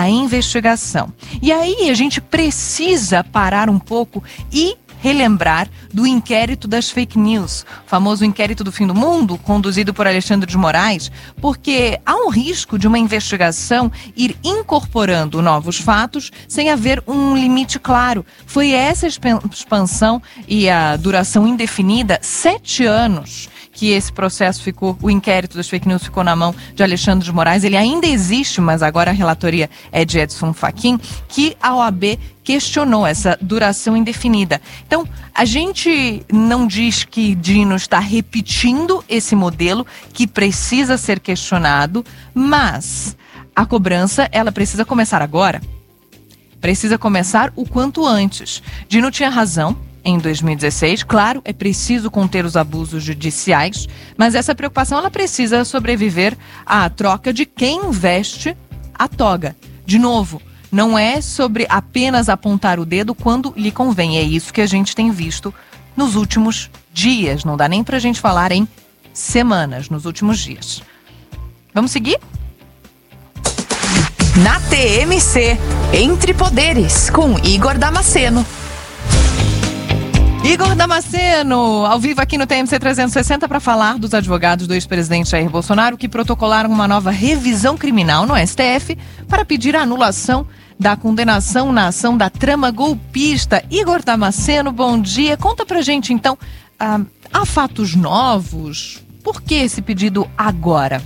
a investigação. E aí a gente precisa parar um pouco e relembrar do inquérito das fake news, o famoso inquérito do fim do mundo, conduzido por Alexandre de Moraes, porque há um risco de uma investigação ir incorporando novos fatos sem haver um limite claro. Foi essa expansão e a duração indefinida, 7 anos, que esse processo ficou, o inquérito das fake news ficou na mão de Alexandre de Moraes. Ele ainda existe, mas agora a relatoria é de Edson Fachin, que a OAB questionou essa duração indefinida. Então, a gente não diz que Dino está repetindo esse modelo que precisa ser questionado, mas a cobrança, ela precisa começar agora. Precisa começar o quanto antes. Dino tinha razão em 2016, claro, é preciso conter os abusos judiciais, mas essa preocupação ela precisa sobreviver à troca de quem veste a toga. De novo, não é sobre apenas apontar o dedo quando lhe convém, é isso que a gente tem visto nos últimos dias, não dá nem pra gente falar em semanas, nos últimos dias. Vamos seguir? Na TMC, Entre Poderes, com Igor Damasceno. Igor Damasceno, ao vivo aqui no TMC 360 para falar dos advogados do ex-presidente Jair Bolsonaro que protocolaram uma nova revisão criminal no STF para pedir a anulação da condenação na ação da trama golpista. Igor Damasceno, bom dia. Conta pra gente então, há fatos novos? Por que esse pedido agora?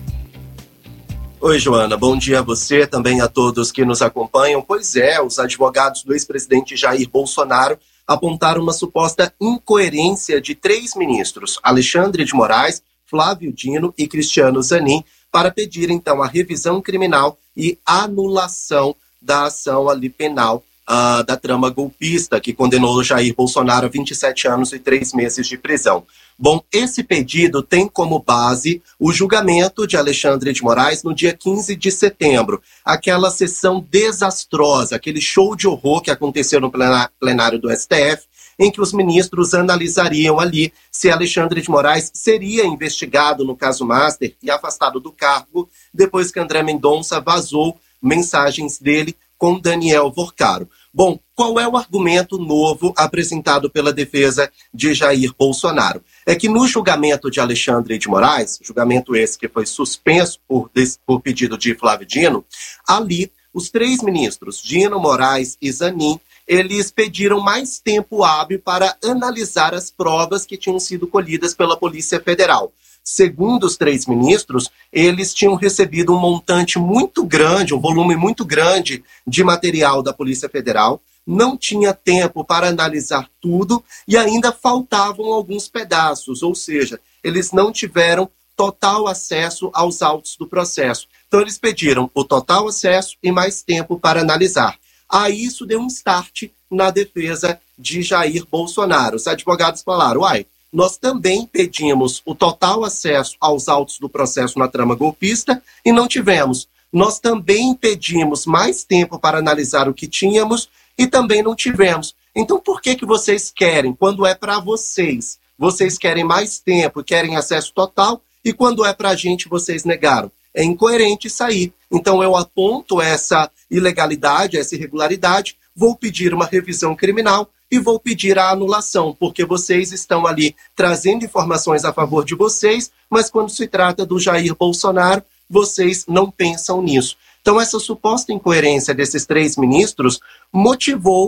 Oi, Joana, bom dia a você, também a todos que nos acompanham. Pois é, os advogados do ex-presidente Jair Bolsonaro apontaram uma suposta incoerência de 3 ministros, Alexandre de Moraes, Flávio Dino e Cristiano Zanin, para pedir, então, a revisão criminal e anulação da ação ali penal da trama golpista, que condenou Jair Bolsonaro a 27 anos e 3 meses de prisão. Bom, esse pedido tem como base o julgamento de Alexandre de Moraes no dia 15 de setembro. Aquela sessão desastrosa, aquele show de horror que aconteceu no plenário do STF, em que os ministros analisariam ali se Alexandre de Moraes seria investigado no caso Master e afastado do cargo, depois que André Mendonça vazou mensagens dele com Daniel Vorcaro. Bom, qual é o argumento novo apresentado pela defesa de Jair Bolsonaro? É que no julgamento de Alexandre de Moraes, julgamento esse que foi suspenso por pedido de Flávio Dino, ali os 3 ministros, Dino, Moraes e Zanin, eles pediram mais tempo hábil para analisar as provas que tinham sido colhidas pela Polícia Federal. Segundo os 3 ministros, eles tinham recebido um montante muito grande, um volume muito grande de material da Polícia Federal, não tinha tempo para analisar tudo e ainda faltavam alguns pedaços, ou seja, eles não tiveram total acesso aos autos do processo. Então eles pediram o total acesso e mais tempo para analisar. Aí isso deu um start na defesa de Jair Bolsonaro. Os advogados falaram, nós também pedimos o total acesso aos autos do processo na trama golpista e não tivemos. Nós também pedimos mais tempo para analisar o que tínhamos e também não tivemos. Então por que vocês querem, quando é para vocês, vocês querem mais tempo e querem acesso total, e quando é para a gente, vocês negaram? É incoerente isso aí. Então eu aponto essa ilegalidade, essa irregularidade, vou pedir uma revisão criminal e vou pedir a anulação, porque vocês estão ali trazendo informações a favor de vocês, mas quando se trata do Jair Bolsonaro, vocês não pensam nisso. Então essa suposta incoerência desses 3 ministros motivou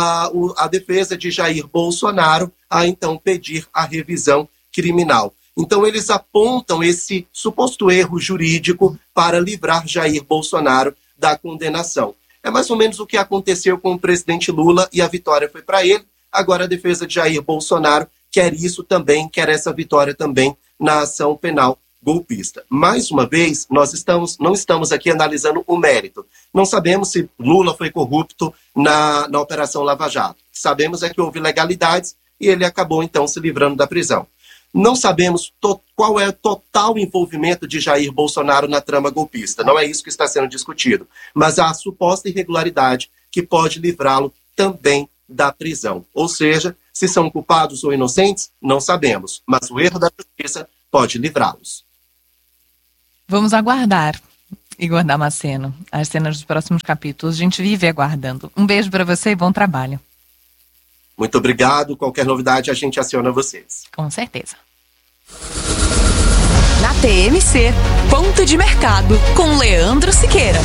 a defesa de Jair Bolsonaro a então pedir a revisão criminal. Então eles apontam esse suposto erro jurídico para livrar Jair Bolsonaro da condenação. É mais ou menos o que aconteceu com o presidente Lula e a vitória foi para ele. Agora a defesa de Jair Bolsonaro quer isso também, quer essa vitória também na ação penal golpista. Mais uma vez, nós não estamos aqui analisando o mérito. Não sabemos se Lula foi corrupto na Operação Lava Jato. Sabemos é que houve ilegalidades e ele acabou então se livrando da prisão. Não sabemos qual é o total envolvimento de Jair Bolsonaro na trama golpista. Não é isso que está sendo discutido. Mas há a suposta irregularidade que pode livrá-lo também da prisão. Ou seja, se são culpados ou inocentes, não sabemos. Mas o erro da justiça pode livrá-los. Vamos aguardar. Igor Damasceno. As cenas dos próximos capítulos a gente vive aguardando. Um beijo para você e bom trabalho. Muito obrigado. Qualquer novidade a gente aciona vocês. Com certeza. Na TMC, Ponto de Mercado, com Leandro Siqueira.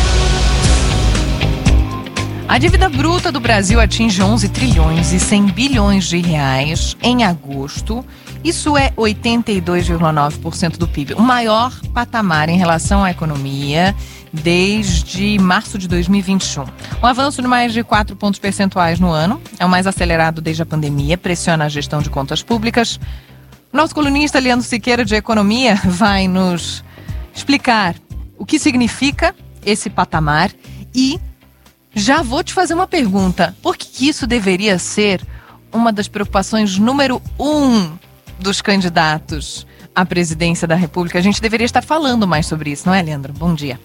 A dívida bruta do Brasil atinge 11 trilhões e 100 bilhões de reais em agosto. Isso é 82,9% do PIB, o maior patamar em relação à economia desde março de 2021. Um avanço de mais de 4 pontos percentuais no ano, é o mais acelerado desde a pandemia, pressiona a gestão de contas públicas. Nosso colunista Leandro Siqueira de Economia vai nos explicar o que significa esse patamar e já vou te fazer uma pergunta. Por que isso deveria ser uma das preocupações número 1 dos candidatos à presidência da República? A gente deveria estar falando mais sobre isso, não é, Leandro? Bom dia.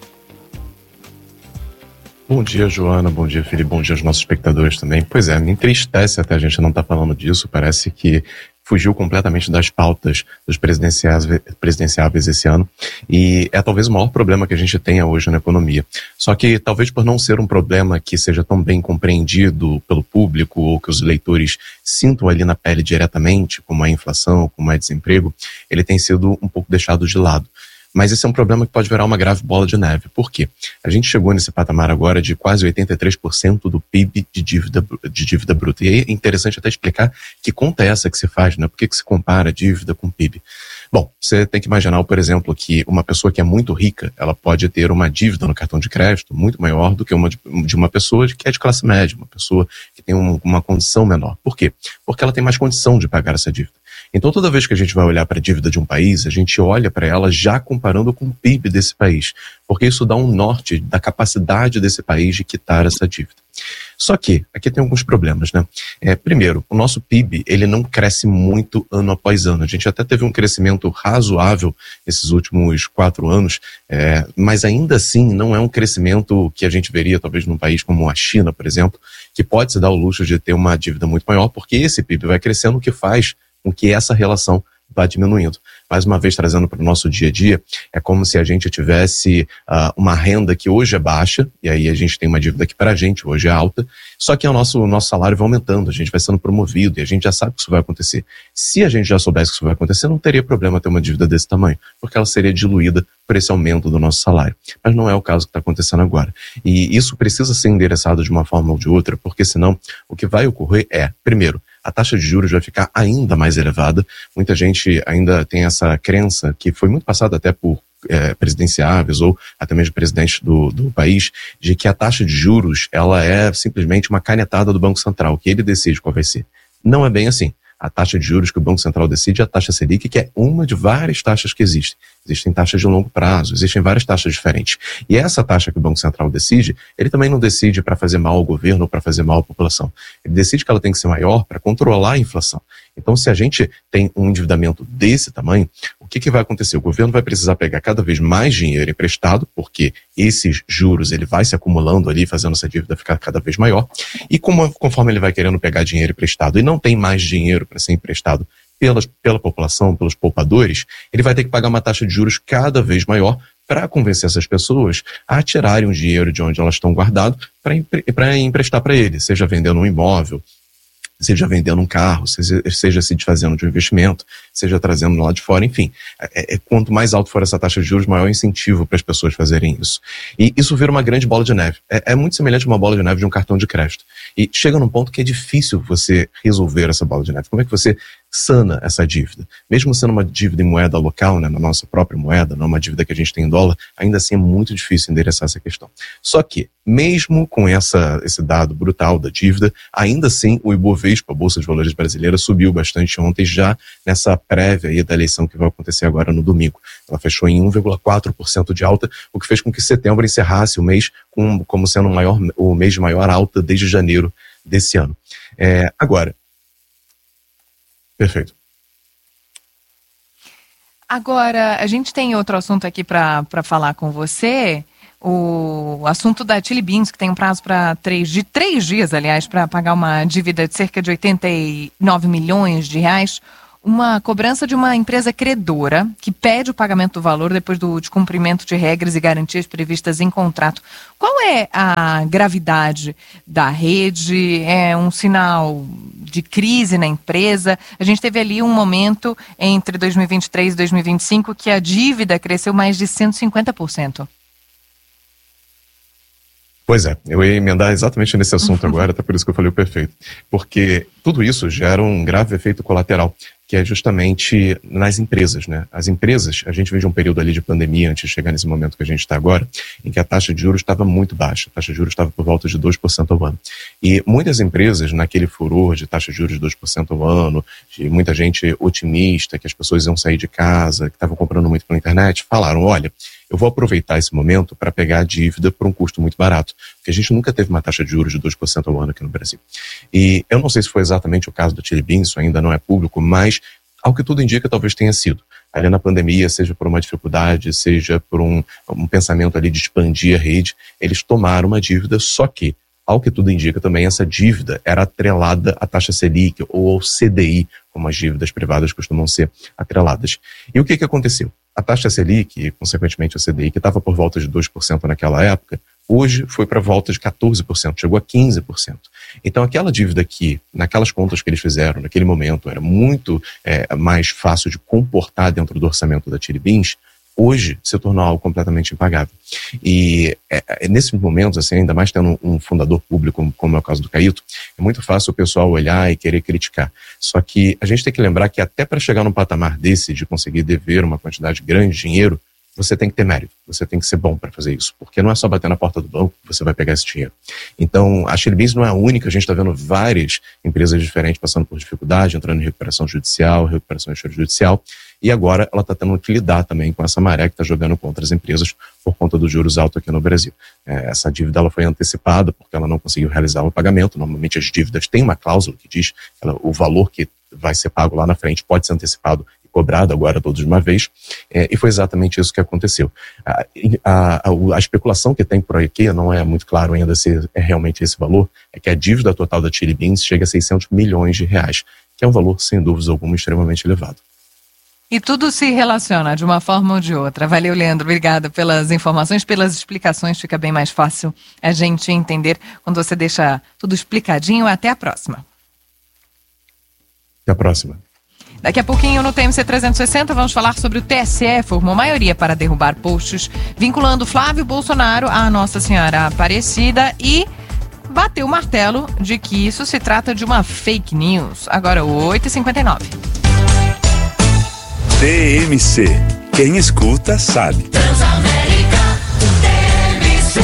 Bom dia, Joana. Bom dia, Felipe. Bom dia aos nossos espectadores também. Pois é, me entristece até a gente não estar falando disso. Parece que fugiu completamente das pautas dos presidenciáveis esse ano e é talvez o maior problema que a gente tenha hoje na economia. Só que talvez por não ser um problema que seja tão bem compreendido pelo público ou que os eleitores sintam ali na pele diretamente, como a inflação, como é desemprego, ele tem sido um pouco deixado de lado. Mas esse é um problema que pode virar uma grave bola de neve. Por quê? A gente chegou nesse patamar agora de quase 83% do PIB de dívida bruta. E aí é interessante até explicar que conta é essa que se faz, né? Por que se compara dívida com PIB? Bom, você tem que imaginar, por exemplo, que uma pessoa que é muito rica, ela pode ter uma dívida no cartão de crédito muito maior do que uma de uma pessoa que é de classe média, uma pessoa que tem uma condição menor. Por quê? Porque ela tem mais condição de pagar essa dívida. Então, toda vez que a gente vai olhar para a dívida de um país, a gente olha para ela já comparando com o PIB desse país, porque isso dá um norte da capacidade desse país de quitar essa dívida. Só que, aqui tem alguns problemas, né? Primeiro, o nosso PIB, ele não cresce muito ano após ano. A gente até teve um crescimento razoável nesses últimos 4 anos, mas ainda assim não é um crescimento que a gente veria talvez num país como a China, por exemplo, que pode se dar o luxo de ter uma dívida muito maior, porque esse PIB vai crescendo, o que faz com que essa relação vá diminuindo. Mais uma vez, trazendo para o nosso dia a dia, é como se a gente tivesse uma renda que hoje é baixa, e aí a gente tem uma dívida que para a gente hoje é alta, só que o nosso salário vai aumentando, a gente vai sendo promovido, e a gente já sabe que isso vai acontecer. Se a gente já soubesse que isso vai acontecer, não teria problema ter uma dívida desse tamanho, porque ela seria diluída por esse aumento do nosso salário. Mas não é o caso que está acontecendo agora. E isso precisa ser endereçado de uma forma ou de outra, porque senão o que vai ocorrer é, primeiro, a taxa de juros vai ficar ainda mais elevada. Muita gente ainda tem essa crença, que foi muito passada até por presidenciáveis ou até mesmo presidentes do país, de que a taxa de juros ela é simplesmente uma canetada do Banco Central, que ele decide qual vai ser. Não é bem assim. A taxa de juros que o Banco Central decide é a taxa Selic, que é uma de várias taxas que existem. Existem taxas de longo prazo, existem várias taxas diferentes. E essa taxa que o Banco Central decide, ele também não decide para fazer mal ao governo ou para fazer mal à população. Ele decide que ela tem que ser maior para controlar a inflação. Então, se a gente tem um endividamento desse tamanho, o que vai acontecer? O governo vai precisar pegar cada vez mais dinheiro emprestado, porque esses juros ele vai se acumulando ali, fazendo essa dívida ficar cada vez maior. E conforme ele vai querendo pegar dinheiro emprestado e não tem mais dinheiro para ser emprestado pela população, pelos poupadores, ele vai ter que pagar uma taxa de juros cada vez maior para convencer essas pessoas a tirarem o dinheiro de onde elas estão guardado para emprestar para ele, seja vendendo um imóvel, seja vendendo um carro, seja se desfazendo de um investimento, seja trazendo lá de fora, enfim. Quanto mais alto for essa taxa de juros, maior incentivo para as pessoas fazerem isso. E isso vira uma grande bola de neve. É muito semelhante a uma bola de neve de um cartão de crédito. E chega num ponto que é difícil você resolver essa bola de neve. Como é que você sana essa dívida? Mesmo sendo uma dívida em moeda local, né, na nossa própria moeda, não uma dívida que a gente tem em dólar, ainda assim é muito difícil endereçar essa questão. Só que, mesmo com esse dado brutal da dívida, ainda assim o Ibovespa, a Bolsa de Valores brasileira, subiu bastante ontem, já nessa prévia aí da eleição que vai acontecer agora no domingo. Ela fechou em 1,4% de alta, o que fez com que setembro encerrasse o mês como sendo o mês de maior alta desde janeiro desse ano. Agora, perfeito. Agora, a gente tem outro assunto aqui para falar com você, o assunto da Chili Beans, que tem um prazo de 3 dias, aliás, para pagar uma dívida de cerca de 89 milhões de reais. uma cobrança de uma empresa credora que pede o pagamento do valor depois do descumprimento de regras e garantias previstas em contrato. Qual é a gravidade da rede? É um sinal de crise na empresa? A gente teve ali um momento entre 2023 e 2025 que a dívida cresceu mais de 150%. Pois é, eu ia emendar exatamente nesse assunto agora, até por isso que eu falei o perfeito. Porque tudo isso gera um grave efeito colateral, que é justamente nas empresas, né? As empresas, a gente vem de um período ali de pandemia, antes de chegar nesse momento que a gente está agora, em que a taxa de juros estava muito baixa. A taxa de juros estava por volta de 2% ao ano. E muitas empresas, naquele furor de taxa de juros de 2% ao ano, de muita gente otimista, que as pessoas iam sair de casa, que estavam comprando muito pela internet, falaram, olha, eu vou aproveitar esse momento para pegar a dívida por um custo muito barato, porque a gente nunca teve uma taxa de juros de 2% ao ano aqui no Brasil. E eu não sei se foi exatamente o caso do Chili Beans, isso ainda não é público, mas ao que tudo indica talvez tenha sido. Ali na pandemia, seja por uma dificuldade, seja por um pensamento ali de expandir a rede, eles tomaram uma dívida, só que, ao que tudo indica também, essa dívida era atrelada à taxa Selic ou ao CDI, como as dívidas privadas costumam ser atreladas. E o que aconteceu? A taxa Selic e, consequentemente, o CDI, que estava por volta de 2% naquela época, hoje foi para volta de 14%, chegou a 15%. Então, aquela dívida que, naquelas contas que eles fizeram, naquele momento, era muito mais fácil de comportar dentro do orçamento da Chili Beans, hoje se tornou algo completamente impagável. E nesses momentos, assim, ainda mais tendo um fundador público, como é o caso do Caíto, é muito fácil o pessoal olhar e querer criticar. Só que a gente tem que lembrar que até para chegar num patamar desse, de conseguir dever uma quantidade grande de dinheiro, você tem que ter mérito, você tem que ser bom para fazer isso, porque não é só bater na porta do banco que você vai pegar esse dinheiro. Então, a Chili Beans não é a única, a gente está vendo várias empresas diferentes passando por dificuldade, entrando em recuperação judicial, recuperação extrajudicial, e agora ela está tendo que lidar também com essa maré que está jogando contra as empresas por conta dos juros altos aqui no Brasil. Essa dívida ela foi antecipada porque ela não conseguiu realizar o pagamento. Normalmente as dívidas têm uma cláusula que diz que o valor que vai ser pago lá na frente pode ser antecipado cobrado agora todos de uma vez, e foi exatamente isso que aconteceu. A especulação que tem por aqui, não é muito claro ainda se é realmente esse valor, é que a dívida total da Chili Beans chega a 600 milhões de reais, que é um valor, sem dúvidas alguma, extremamente elevado. E tudo se relaciona de uma forma ou de outra. Valeu, Leandro. Obrigada pelas informações, pelas explicações. Fica bem mais fácil a gente entender quando você deixa tudo explicadinho. Até a próxima. Até a próxima. Daqui a pouquinho no TMC 360 vamos falar sobre o TSE formou maioria para derrubar posts vinculando Flávio Bolsonaro à Nossa Senhora Aparecida e bateu o martelo de que isso se trata de uma fake news. Agora 8h59. TMC. Quem escuta sabe. Transamérica, TMC.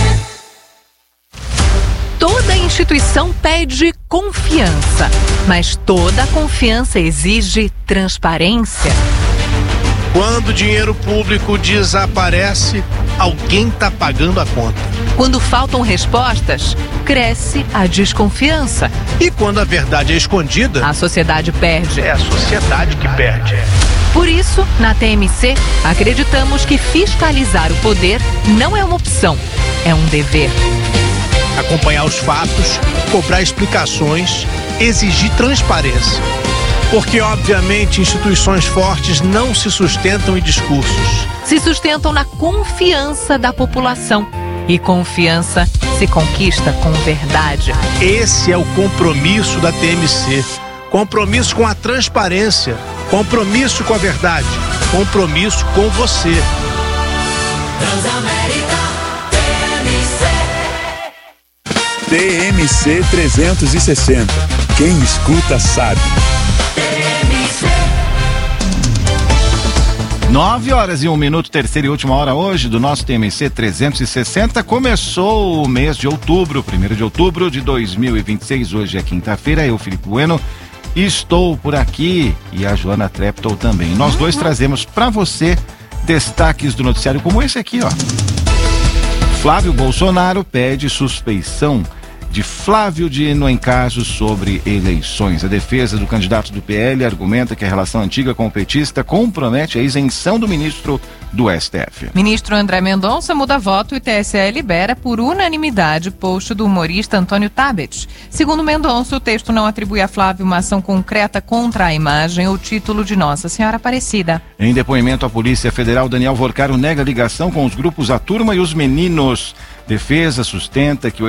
Toda instituição pede confiança, mas toda confiança exige transparência. Quando o dinheiro público desaparece, alguém está pagando a conta. Quando faltam respostas, cresce a desconfiança. E quando a verdade é escondida, A sociedade perde. é a sociedade que perde. Por isso, na TMC, acreditamos que fiscalizar o poder não é uma opção, é um dever. Acompanhar os fatos, cobrar explicações, exigir transparência. Porque, obviamente, instituições fortes não se sustentam em discursos. Se sustentam na confiança da população. E confiança se conquista com verdade. Esse é o compromisso da TMC. Compromisso com a transparência. Compromisso com a verdade. Compromisso com você. Transamérica, TMC. TMC 360. Quem escuta sabe. 9h01, terceira e última hora hoje do nosso TMC 360. Começou o mês de outubro, 1º de outubro de 2026. Hoje é quinta-feira. Eu, Felipe Bueno, estou por aqui e a Joana Treptow também. Nós dois trazemos para você destaques do noticiário como esse aqui, ó. Flávio Bolsonaro pede suspeição de Flávio Dino em casos sobre eleições. A defesa do candidato do PL argumenta que a relação antiga com o petista compromete a isenção do ministro do STF. Ministro André Mendonça muda voto e o TSE libera por unanimidade post do humorista Antônio Tabet. Segundo Mendonça, o texto não atribui a Flávio uma ação concreta contra a imagem ou título de Nossa Senhora Aparecida. Em depoimento à Polícia Federal, Daniel Vorcaro nega ligação com os grupos A Turma e os Meninos. Defesa sustenta que o